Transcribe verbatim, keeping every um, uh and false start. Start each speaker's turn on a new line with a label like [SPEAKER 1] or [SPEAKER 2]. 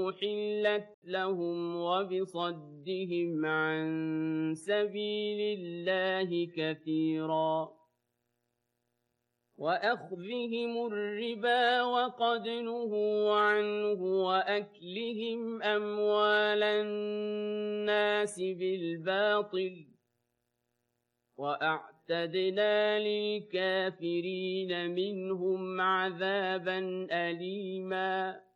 [SPEAKER 1] أحلت لهم وبصدهم عن سبيل الله كثيرا وأخذهم الربا وقد نهوا عنه وأكلهم أموال الناس بالباطل وأعتدنا للكافرين منهم عذابا أليما